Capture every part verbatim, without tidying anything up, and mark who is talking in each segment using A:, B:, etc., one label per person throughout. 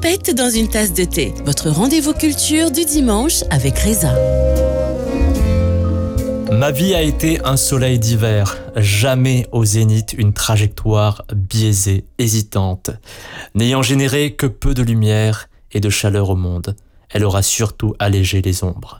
A: tempête dans une tasse de thé. Votre rendez-vous culture du dimanche avec Reza.
B: Ma vie a été un soleil d'hiver, jamais au zénith une trajectoire biaisée, hésitante. N'ayant généré que peu de lumière et de chaleur au monde, elle aura surtout allégé les ombres.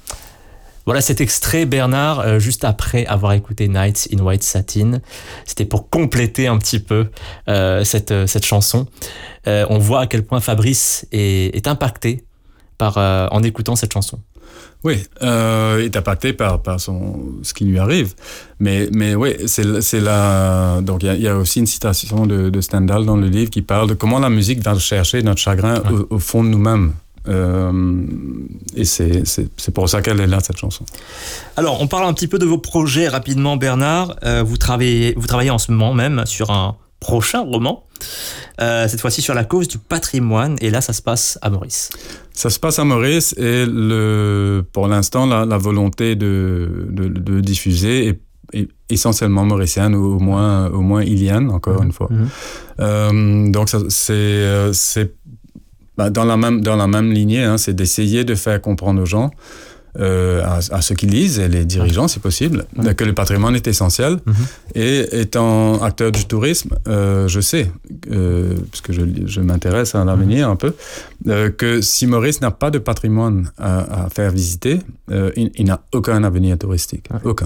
B: Voilà cet extrait, Bernard, euh, juste après avoir écouté Nights in White Satin. C'était pour compléter un petit peu euh, cette, cette chanson. Euh, on voit à quel point Fabrice est, est impacté par, euh, en écoutant cette chanson.
C: Oui, euh, il est impacté par, par son, ce qui lui arrive. Mais, mais oui, c'est, c'est la, donc il y a, il y a aussi une citation de, de Stendhal dans le livre qui parle de comment la musique va chercher notre chagrin ouais. au, au fond de nous-mêmes. Euh, et c'est, c'est, c'est pour ça qu'elle est là, cette chanson.
B: Alors, on parle un petit peu de vos projets rapidement, Bernard. Euh, vous travaillez, vous travaillez en ce moment même sur un prochain roman, euh, cette fois-ci sur la cause du patrimoine, et là ça se passe à Maurice.
C: Ça se passe à Maurice et le, pour l'instant la, la volonté de, de, de diffuser est, est essentiellement mauricienne, ou au moins, au moins ilienne, encore mmh. une fois. Mmh. Euh, donc ça, c'est, c'est bah, dans, la même, dans la même lignée, hein, c'est d'essayer de faire comprendre aux gens Euh, à, à ceux qui lisent et les dirigeants, si possible, mmh. que le patrimoine est essentiel. Mmh. Et étant acteur du tourisme, euh, je sais, euh, puisque je, je m'intéresse à l'avenir mmh. un peu, euh, que si Maurice n'a pas de patrimoine à, à faire visiter, euh, il, il n'a aucun avenir touristique. Mmh. Aucun.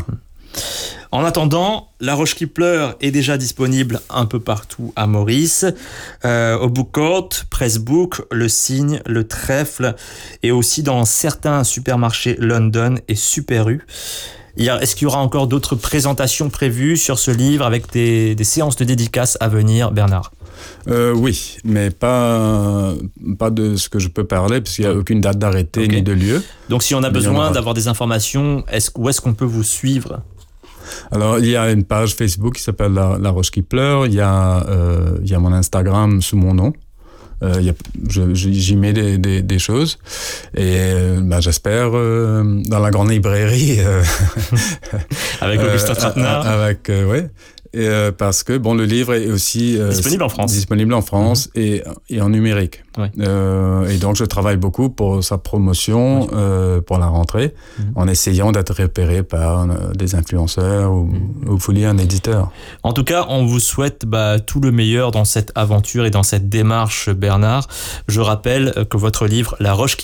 B: En attendant, La Roche qui pleure est déjà disponible un peu partout à Maurice, euh, au Book Court, Pressbook, Le Cygne, Le Trèfle, et aussi dans certains supermarchés London et Super U. Est-ce qu'il y aura encore d'autres présentations prévues sur ce livre avec des, des séances de dédicaces à venir, Bernard ?
C: Euh, oui, mais pas, pas de ce que je peux parler, puisqu'il n'y a aucune date d'arrêté okay. ni de lieu.
B: Donc si on a besoin d'avoir des informations, est-ce, où est-ce qu'on peut vous suivre ?
C: Alors, il y a une page Facebook qui s'appelle La, La Roche qui pleure. Il y a, euh, il y a mon Instagram sous mon nom. Euh, il y a, je, j'y mets des, des, des choses. Et euh, ben, j'espère, euh, dans la grande librairie... Euh,
B: avec Augustin Trapenard.
C: Euh, avec, euh, ouais. Et, euh, parce que bon, le livre est aussi euh,
B: disponible en France,
C: disponible en France mmh. et, et en numérique. Ouais. Euh, et donc je travaille beaucoup pour sa promotion, oui. euh, pour la rentrée, mmh. en essayant d'être repéré par euh, des influenceurs ou, mmh. ou fouiller un éditeur.
B: En tout cas, on vous souhaite bah, tout le meilleur dans cette aventure et dans cette démarche, Bernard. Je rappelle que votre livre La Roche qui